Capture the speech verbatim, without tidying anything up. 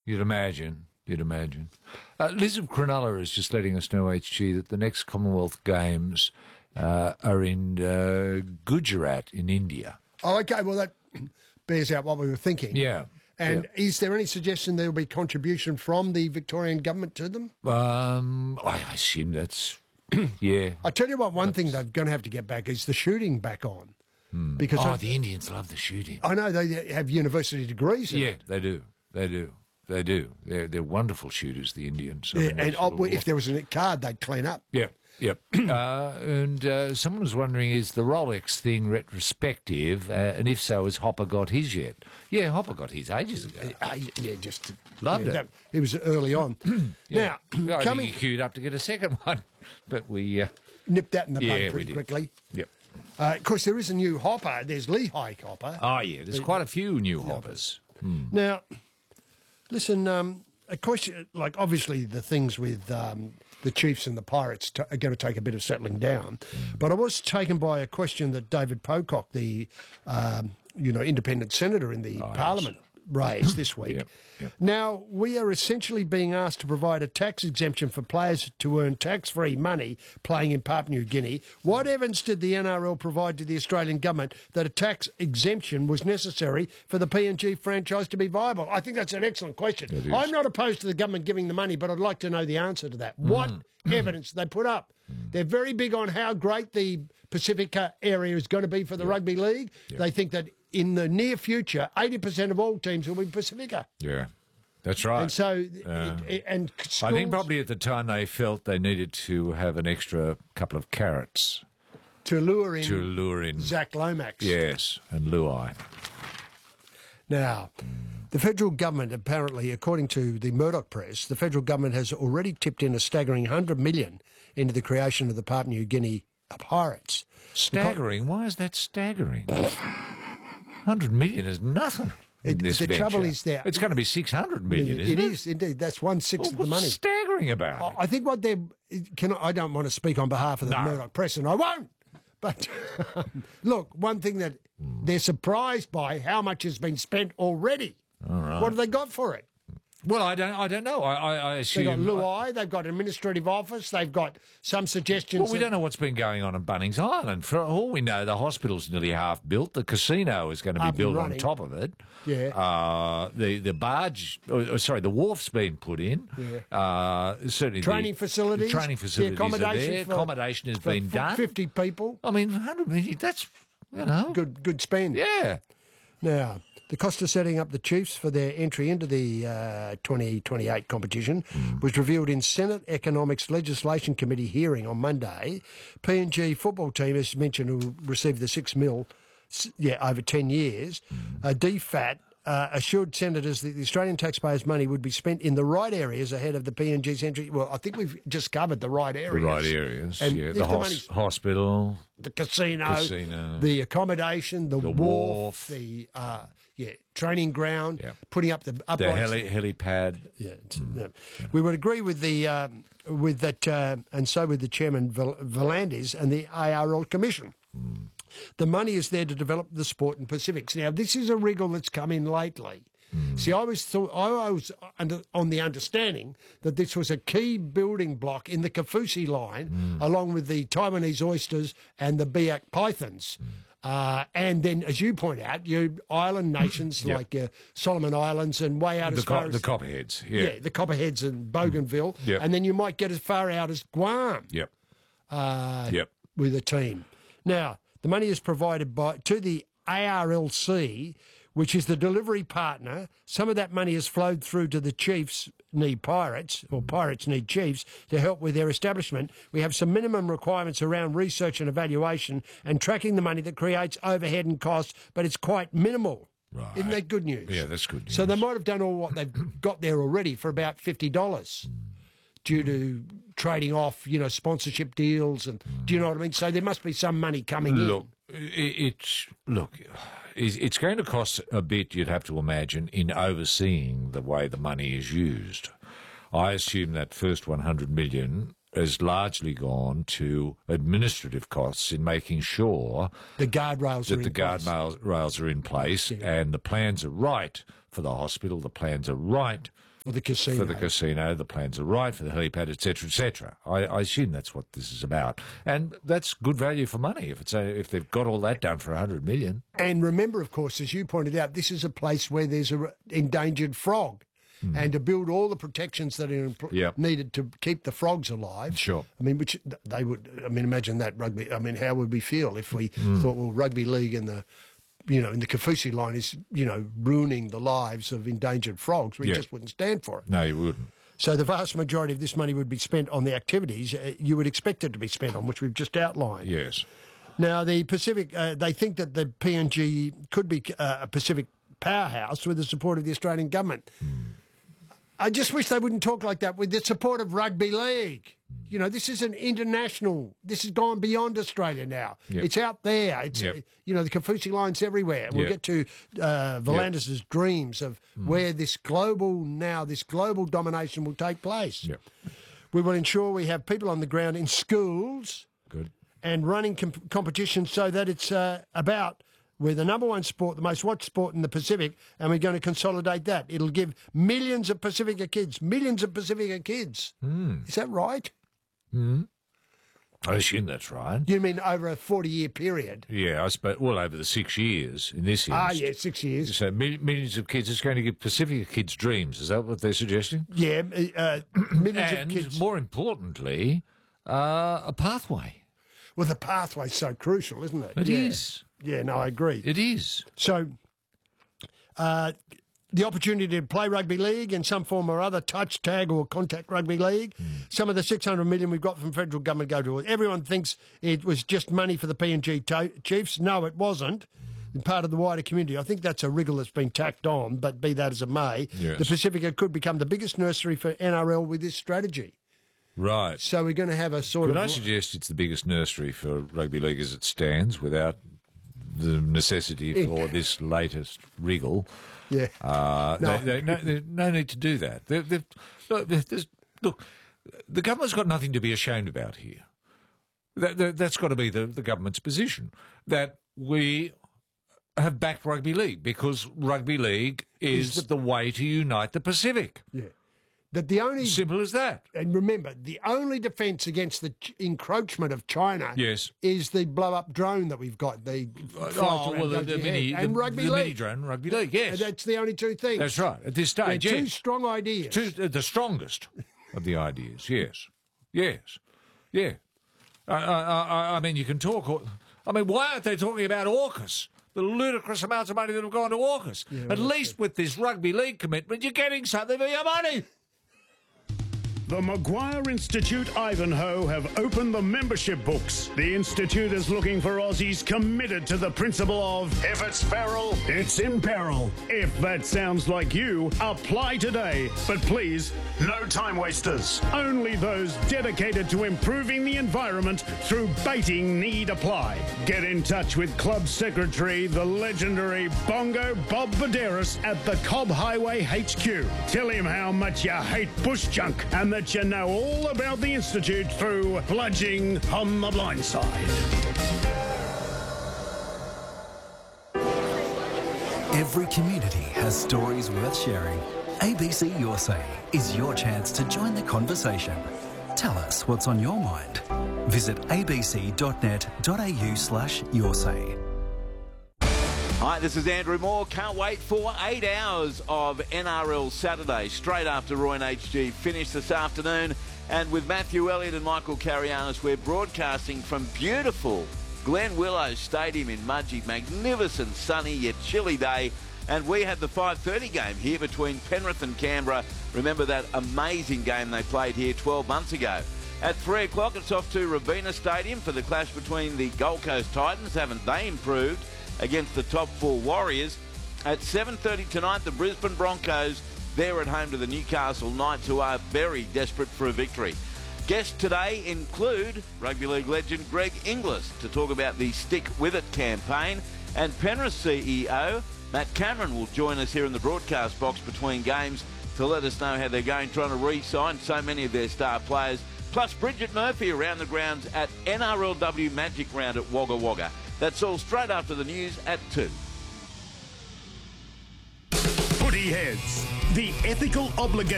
you'd imagine. You'd imagine. Uh, Liz of Cronulla is just letting us know, H G, that the next Commonwealth Games uh, are in uh, Gujarat in India. Oh, okay. Well, that bears out what we were thinking. Yeah. And yeah. is there any suggestion there will be contribution from the Victorian government to them? Um, I assume that's, yeah. I tell you what, one thing they're going to have to get back is the shooting back on. Hmm. Because oh, I, the Indians love the shooting. I know they have university degrees in Yeah, it. they do. They do. They do. They're, they're wonderful shooters, the Indians. Yeah, and oh, if there was a card, they'd clean up. Yeah, yep. uh, and uh, someone was wondering, is the Rolex thing retrospective? Uh, and if so, has Hopper got his yet? Yeah, Hopper got his ages ago. Uh, yeah, just... Loved yeah, it. That, it was early on. yeah. Now, I coming... think he queued up to get a second one, but we... Uh, nipped that in the yeah, bud pretty quickly. Yep. Uh, of course, there is a new Hopper. There's Lehigh Hopper. Oh, yeah, there's quite a few new Hoppers. Hmm. Now, listen... Um, Of course, like obviously the things with um, the Chiefs and the Pirates t- are going to take a bit of settling down. But I was taken by a question that David Pocock, the um, you know independent senator in the oh, Parliament, yes. raised this week. Yep, yep. Now, we are essentially being asked to provide a tax exemption for players to earn tax-free money playing in Papua New Guinea. What evidence did the N R L provide to the Australian government that a tax exemption was necessary for the P N G franchise to be viable? I think that's an excellent question. I'm not opposed to the government giving the money, but I'd like to know the answer to that. Mm. What evidence they put up? Mm. They're very big on how great the Pacifica area is going to be for the yep. rugby league. Yep. They think that in the near future, eighty percent of all teams will be Pacifica. Yeah, that's right. And so, uh, it, and schools, I think probably at the time they felt they needed to have an extra couple of carrots to lure in, to lure in Zach Lomax. Yes, and Luai. Now, the federal government apparently, according to the Murdoch Press, the federal government has already tipped in a staggering one hundred million dollars into the creation of the Papua New Guinea Pirates. Staggering? Why is that staggering? one hundred million is nothing. It, the venture. trouble is that it's going to be six hundred million. It, isn't it it is indeed. That's one sixth well, of the money. What's staggering about I, it? I think what they're. Can I, I don't want to speak on behalf of the no. Murdoch Press, and I won't. But look, one thing that mm. they're surprised by how much has been spent already. All right. What have they got for it? Well, I don't. I don't know. I, I, I assume they've got Luai. They've got administrative office. They've got some suggestions. Well, we don't know what's been going on in Bunnings Island. For all we know, the hospital's nearly half built. The casino is going to be built on top of it. Yeah. Uh, the the barge. Oh, sorry, the wharf's been put in. Yeah. Uh, certainly training the, facilities. The training facilities the accommodation are there. For, accommodation has for been done. Fifty people. I mean, one hundred million. That's you know good. Good spend. Yeah. Now, the cost of setting up the Chiefs for their entry into the uh, twenty twenty-eight competition mm. was revealed in Senate Economics Legislation Committee hearing on Monday. P N G football team, as mentioned, who received the six mil, yeah, over ten years. Mm. Uh, D F A T uh, assured senators that the Australian taxpayers' money would be spent in the right areas ahead of the P N G's entry. Well, I think we've just covered the right areas. The right areas, and yeah. The, hos- hospital, the casino, casino, the accommodation, the, the wharf, wharf, the uh, yeah training ground, yeah. putting up the uprights. The heli- helipad. Yeah, mm. yeah, we would agree with the um, with that, uh, and so with the chairman Val- Valandis and the A R L Commission. Mm. The money is there to develop the sport in Pacifics. Now, this is a wriggle that's come in lately. Mm. See, I was thought I was under, on the understanding that this was a key building block in the Kafusi line, mm. along with the Taiwanese oysters and the Biak pythons. Mm. Uh, and then, as you point out, your island nations yep. like uh, Solomon Islands and way out the as far co- as... The Copperheads, yeah. Yeah, the Copperheads and Bougainville. Mm. Yep. And then you might get as far out as Guam. Yep. Uh, yep. With a team. Now, the money is provided by to the A R L C, which is the delivery partner. Some of that money has flowed through to the Chiefs need Pirates, or Pirates need Chiefs, to help with their establishment. We have some minimum requirements around research and evaluation and tracking the money that creates overhead and costs, but it's quite minimal. Right. Isn't that good news? Yeah, that's good news. So they might have done all what they've got there already for about fifty dollars. Mm. Due to trading off, you know, sponsorship deals, and mm. do you know what I mean? So there must be some money coming look, in. It's look, it's going to cost a bit. You'd have to imagine in overseeing the way the money is used. I assume that first one hundred million has largely gone to administrative costs in making sure the guardrails that are in the guardrails are in place, yeah. and the plans are right for the hospital. The plans are right For the casino. For the casino, the plans are right, for the helipad, et cetera, et cetera. I, I assume that's what this is about. And that's good value for money if it's a, if they've got all that done for one hundred million. And remember, of course, as you pointed out, this is a place where there's an endangered frog. Mm. And to build all the protections that are impl- yep. needed to keep the frogs alive. Sure. I mean, which they would, I mean, imagine that rugby. I mean, how would we feel if we mm. thought, well, rugby league and the, you know, in the Kaufusi line is, you know, ruining the lives of endangered frogs. We yep. just wouldn't stand for it. No, you wouldn't. So the vast majority of this money would be spent on the activities uh, you would expect it to be spent on, which we've just outlined. Yes. Now, the Pacific, uh, they think that the P N G could be uh, a Pacific powerhouse with the support of the Australian government. Mm. I just wish they wouldn't talk like that with the support of rugby league. You know, this is an international, this has gone beyond Australia now. Yep. It's out there. It's, yep. you know, the Kaufusi line's everywhere. We'll yep. get to uh, Volandis' yep. dreams of mm. where this global, now, this global domination will take place. Yep. We will ensure we have people on the ground in schools. Good. And running comp- competitions so that it's uh, about... We're the number one sport, the most watched sport in the Pacific, and we're going to consolidate that. It'll give millions of Pacifica kids, millions of Pacifica kids. Mm. Is that right? Mm. I assume that's right. You mean over a forty-year period? Yeah, I suppose, well, over the six years in this instance. Ah, yeah, six years. So mil- millions of kids, it's going to give Pacifica kids dreams. Is that what they're suggesting? Yeah, uh, millions and of kids. more importantly, uh, a pathway. Well, the pathway's so crucial, isn't it? It yeah. is. Yeah, no, I agree. It is. So, uh, the opportunity to play rugby league in some form or other, touch, tag or contact rugby league. Mm. Some of the six hundred million we've got from federal government go to it. Everyone thinks it was just money for the P N G to- Chiefs. No, it wasn't. In part of the wider community. I think that's a wriggle that's been tacked on, but be that as it may, yes. the Pacifica could become the biggest nursery for N R L with this strategy. Right. So we're going to have a sort Could of... I suggest it's the biggest nursery for rugby league as it stands without the necessity for this latest wriggle? Yeah. Uh, no. They, they, no, there's no need to do that. They're, they're, look, there's, look, the government's got nothing to be ashamed about here. That, that, that's got to be the, the government's position, that we have backed rugby league because rugby league is, is the, the way to unite the Pacific. Yeah. That the only simple as that. And remember, the only defence against the ch- encroachment of China yes. is the blow-up drone that we've got. The oh, well, the, the mini and the, rugby the league. mini drone, rugby league. Yes, and that's the only two things. That's right. At this stage, They're yes. two strong ideas. Two, uh, the strongest of the ideas. Yes, yes, yeah. I, I, I, I mean, you can talk. I mean, why aren't they talking about AUKUS? The ludicrous amounts of money that have gone to AUKUS. Yeah, At least true. With this rugby league commitment, you're getting something for your money. The Maguire Institute Ivanhoe have opened the membership books. The Institute is looking for Aussies committed to the principle of if it's feral, it's in peril. If that sounds like you, apply today. But please, no time wasters. Only those dedicated to improving the environment through baiting need apply. Get in touch with Club Secretary, the legendary Bongo Bob Baderis at the Cobb Highway H Q. Tell him how much you hate bush junk and that you know all about the Institute through Bludging on the Blind Side. Every community has stories worth sharing. A B C Your Say is your chance to join the conversation. Tell us what's on your mind. Visit abc.net.au slash your say. Hi, this is Andrew Moore. Can't wait for eight hours of N R L Saturday, straight after Roy and H G finish this afternoon. And with Matthew Elliott and Michael Carianis, we're broadcasting from beautiful Glen Willow Stadium in Mudgee. Magnificent, sunny yet chilly day. And we had the five thirty game here between Penrith and Canberra. Remember that amazing game they played here twelve months ago. At three o'clock, it's off to Robina Stadium for the clash between the Gold Coast Titans. Haven't they improved? Against the top four Warriors. At seven thirty tonight, the Brisbane Broncos, they're at home to the Newcastle Knights, who are very desperate for a victory. Guests today include rugby league legend Greg Inglis to talk about the Stick With It campaign, and Penrith C E O Matt Cameron will join us here in the broadcast box between games to let us know how they're going, trying to re-sign so many of their star players. Plus Bridget Murphy around the grounds at N R L W Magic Round at Wagga Wagga. That's all straight after the news at two. Footy Heads. The ethical obligation